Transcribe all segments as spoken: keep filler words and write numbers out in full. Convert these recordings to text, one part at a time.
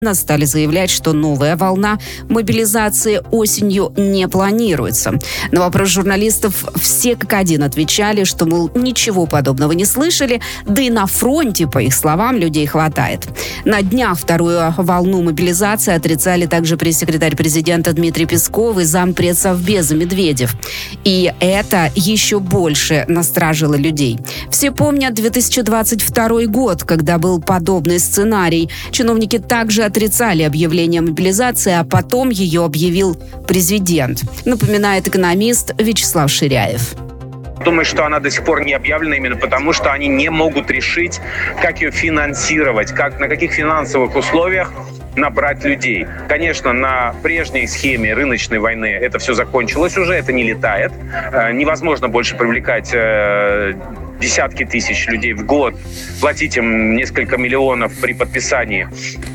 стали заявлять, что новая волна мобилизации осенью не планируется. На вопрос журналистов все как один отвечали, что, мол, ничего подобного не слышали, да и на фронте, по их словам, людей хватает. На днях вторую волну мобилизации отрицали также пресс-секретарь президента Дмитрий Песков и зампред Совбеза Медведев. И это еще больше насторожило людей. Все помнят две тысячи двадцать второй год, когда был подобный сценарий. Чиновники также отрицали объявление мобилизации, а потом ее объявил президент, напоминает экономист Вячеслав Ширяев. Думаю, что она до сих пор не объявлена именно потому, что они не могут решить, как ее финансировать, как, на каких финансовых условиях набрать людей. Конечно, на прежней схеме рыночной войны это все закончилось уже, это не летает. Э, невозможно больше привлекать э, десятки тысяч людей в год, платить им несколько миллионов при подписании.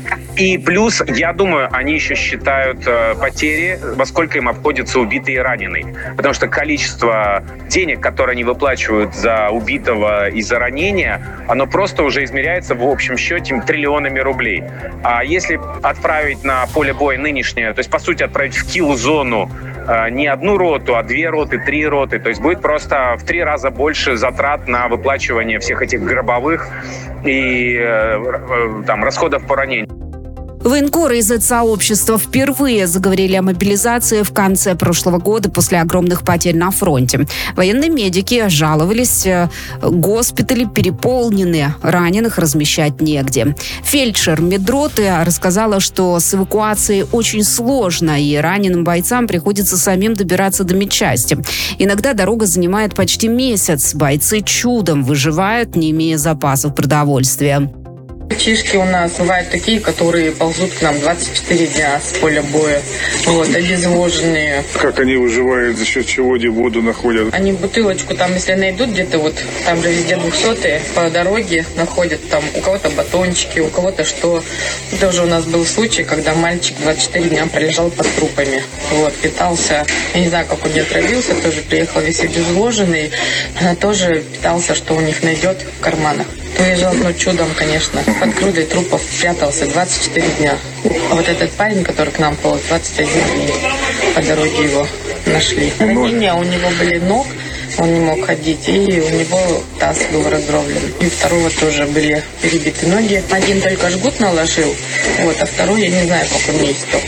И плюс, я думаю, они еще считают э, потери, во сколько им обходится убитый и раненый. Потому что количество денег, которые они выплачивают за убитого и за ранения, оно просто уже измеряется в общем счете триллионами рублей. А если отправить на поле боя нынешнее, то есть, по сути, отправить в килл-зону э, не одну роту, а две роты, три роты, то есть будет просто в три раза больше затрат на выплачивание всех этих гробовых и э, э, там, расходов по ранению. Военкоры из сообщества впервые заговорили о мобилизации в конце прошлого года после огромных потерь на фронте. Военные медики жаловались, госпитали переполнены, раненых размещать негде. Фельдшер медроты рассказала, что с эвакуацией очень сложно, и раненым бойцам приходится самим добираться до медчасти. Иногда дорога занимает почти месяц. Бойцы чудом выживают, не имея запасов продовольствия. Мальчишки у нас бывают такие, которые ползут к нам двадцать четыре дня с поля боя, вот, обезвоженные. Как они выживают, за счет чего они воду находят? Они бутылочку там, если найдут где-то, вот, там же везде двухсотые, по дороге находят там у кого-то батончики, у кого-то что. Тоже у нас был случай, когда мальчик двадцать четыре дня пролежал под трупами, вот, питался, я не знаю, как он не отравился, тоже приехал весь обезвоженный, тоже питался, что у них найдет в карманах. Уезжал, ну, чудом, конечно. Под грудой трупов прятался двадцать четыре дня. А вот этот парень, который к нам полз, двадцать один день по дороге его нашли. Ранения у него были ног, он не мог ходить, и у него таз был раздроблен. И у второго тоже были перебиты ноги. Один только жгут наложил, вот, а второй, я не знаю, как он не истек.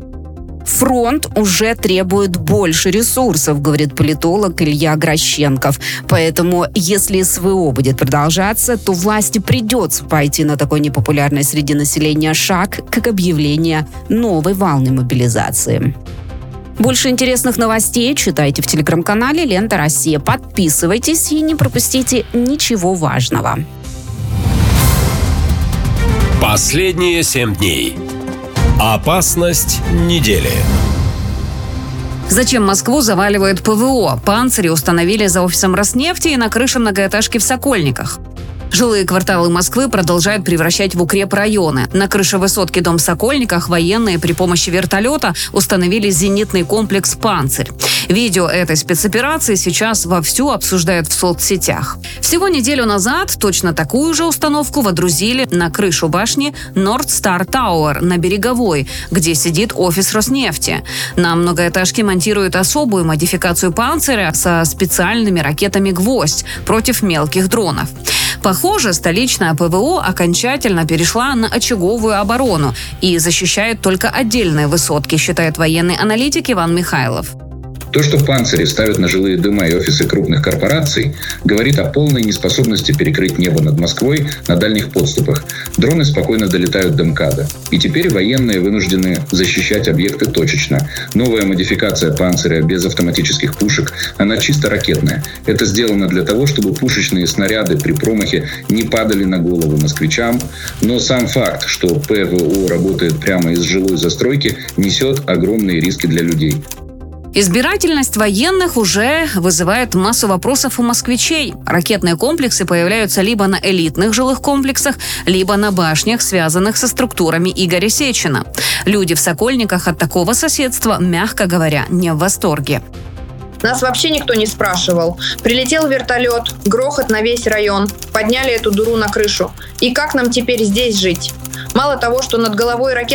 Фронт уже требует больше ресурсов, говорит политолог Илья Грощенков. Поэтому, если СВО будет продолжаться, то власти придется пойти на такой непопулярный среди населения шаг, как объявление новой волны мобилизации. Больше интересных новостей читайте в телеграм-канале «Лента Россия». Подписывайтесь и не пропустите ничего важного. Последние семь дней. Опасность недели. Зачем Москву заваливает ПВО? Панцири установили за офисом Роснефти и на крыше многоэтажки в Сокольниках. Жилые кварталы Москвы продолжают превращать в укрепрайоны. На крыше высотки дом в Сокольниках военные при помощи вертолета установили зенитный комплекс «Панцирь». Видео этой спецоперации сейчас вовсю обсуждают в соцсетях. Всего неделю назад точно такую же установку водрузили на крышу башни North Star Tower на Береговой, где сидит офис Роснефти. На многоэтажке монтируют особую модификацию «Панциря» со специальными ракетами «Гвоздь» против мелких дронов. Похоже, столичная ПВО окончательно перешла на очаговую оборону и защищает только отдельные высотки, считает военный аналитик Иван Михайлов. То, что «Панцири» ставят на жилые дома и офисы крупных корпораций, говорит о полной неспособности перекрыть небо над Москвой на дальних подступах. Дроны спокойно долетают до МКАДа. И теперь военные вынуждены защищать объекты точечно. Новая модификация «Панциря» без автоматических пушек, она чисто ракетная. Это сделано для того, чтобы пушечные снаряды при промахе не падали на голову москвичам. Но сам факт, что ПВО работает прямо из жилой застройки, несет огромные риски для людей. Избирательность военных уже вызывает массу вопросов у москвичей. Ракетные комплексы появляются либо на элитных жилых комплексах, либо на башнях, связанных со структурами Игоря Сечина. Люди в Сокольниках от такого соседства, мягко говоря, не в восторге. Нас вообще никто не спрашивал. Прилетел вертолет, грохот на весь район, подняли эту дуру на крышу. И как нам теперь здесь жить? Мало того, что над головой ракет